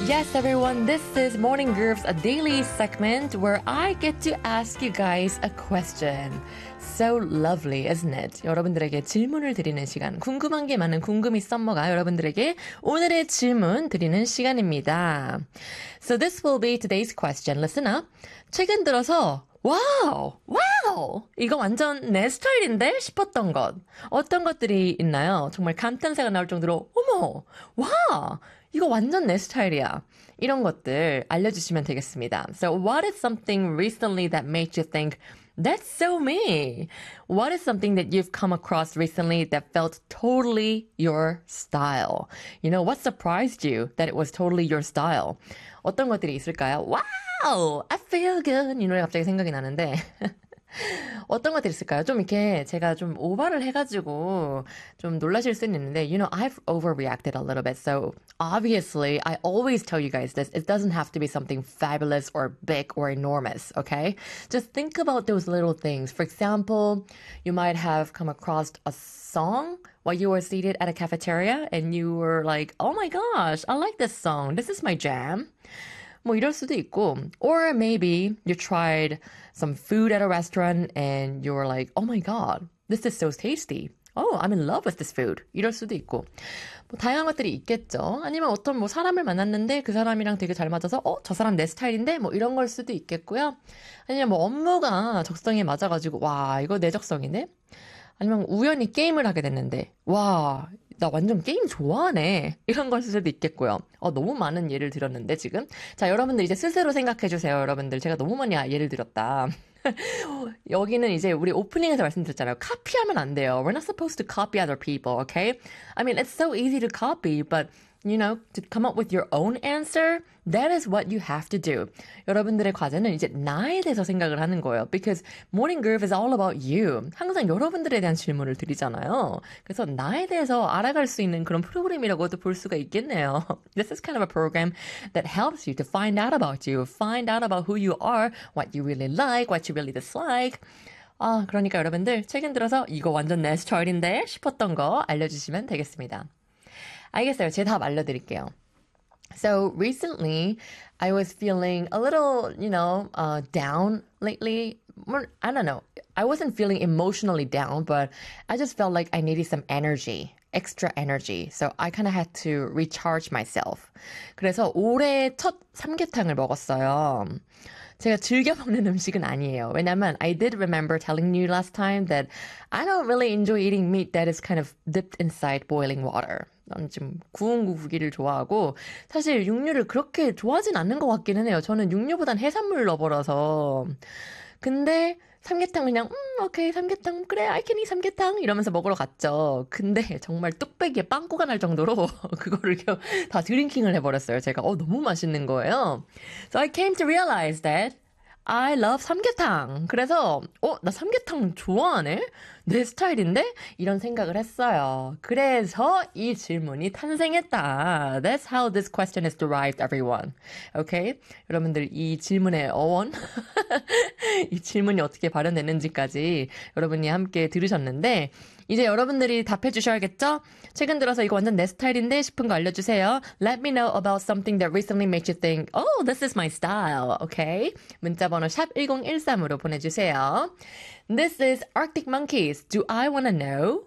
Yes, everyone, this is Morning Grooves, a daily segment where I get to ask you guys a question. So lovely, isn't it? 여러분들에게 질문을 드리는 시간. 궁금한 게 많은 궁금이 썸머가 여러분들에게 오늘의 질문 드리는 시간입니다. So this will be today's question. Listen up. 최근 들어서 와우! 이거 완전 내 스타일인데 싶었던 것. 어떤 것들이 있나요? 정말 감탄사가 나올 정도로 어머! 와! 이거 완전 내 스타일이야. 이런 것들 알려주시면 되겠습니다. So what is something recently that made you think that's so me? What is something that you've come across recently that felt totally your style? You know, what surprised you that it was totally your style? 어떤 것들이 있을까요? Wow! I feel good! 이 노래 갑자기 생각이 나는데 어떤 것들이 있을까요? 좀 이렇게 제가 좀 오버를 해가지고 좀 놀라실 수는 있는데 you know, I've overreacted a little bit. So obviously, I always tell you guys this. It doesn't have to be something fabulous or big or enormous, okay? Just think about those little things. For example, you might have come across a song while you were seated at a cafeteria and you were like, oh my gosh, I like this song. This is my jam. 뭐 이럴 수도 있고, or maybe you tried some food at a restaurant and you were like, oh my god, this is so tasty. Oh, I'm in love with this food. 이럴 수도 있고, 뭐 다양한 것들이 있겠죠. 아니면 어떤 뭐 사람을 만났는데 그 사람이랑 되게 잘 맞아서, 저 사람 내 스타일인데 뭐 이런 걸 수도 있겠고요. 아니면 뭐 업무가 적성에 맞아가지고, 와, 이거 내 적성이네. 아니면 우연히 게임을 하게 됐는데, 와, 나 완전 게임 좋아하네. 이런 걸 수도 있겠고요. 너무 많은 예를 들었는데, 지금. 자, 여러분들 이제 스스로 생각해주세요, 여러분들. 제가 너무 많이 예를 들었다. 여기는 이제 우리 오프닝에서 말씀드렸잖아요. 카피하면 안 돼요. We're not supposed to copy other people, okay? I mean, it's so easy to copy, but you know, to come up with your own answer, that is what you have to do. 여러분들의 과제는 이제 나에 대해서 생각을 하는 거예요. Because Morning Groove is all about you. 항상 여러분들에 대한 질문을 드리잖아요. 그래서 나에 대해서 알아갈 수 있는 그런 프로그램이라고도 볼 수가 있겠네요. This is kind of a program that helps you to find out about you, find out about who you are, what you really like, what you really dislike. 그러니까 여러분들 최근 들어서 이거 완전 내 스타일인데 싶었던 거 알려주시면 되겠습니다. 알겠어요. 제 답 알려드릴게요. So recently, I was feeling a little, you know, down lately. I don't know. I wasn't feeling emotionally down, but I just felt like I needed some energy, extra energy. So I kind of had to recharge myself. 그래서 올해 첫 삼계탕을 먹었어요. 제가 즐겨 먹는 음식은 아니에요. 왜냐면 I did remember telling you last time that I don't really enjoy eating meat that is kind of dipped inside boiling water. 난 지금 구운 고기를 좋아하고 사실 육류를 그렇게 좋아하진 않는 것 같기는 해요. 저는 육류보단 해산물 러버라서. 근데 삼계탕 그냥 오케이 삼계탕 그래 I can eat 삼계탕 이러면서 먹으러 갔죠. 근데 정말 뚝배기에 빵꾸가 날 정도로 그거를 다 드링킹을 해버렸어요. 제가 너무 맛있는 거예요. So I came to realize that I love 삼계탕. 그래서 나 삼계탕 좋아하네? 내 스타일인데? 이런 생각을 했어요. 그래서 이 질문이 탄생했다. That's how this question is derived, everyone. Okay? 여러분들 이 질문의 어원, 이 질문이 어떻게 발현됐는지까지 여러분이 함께 들으셨는데 이제 여러분들이 답해 주셔야겠죠? 최근 들어서 이거 완전 내 스타일인데 싶은 거 알려주세요. Let me know about something that recently made you think, oh, this is my style. Okay? 문자번호 샵 1013으로 보내주세요. This is Arctic Monkeys. Do I Wanna Know?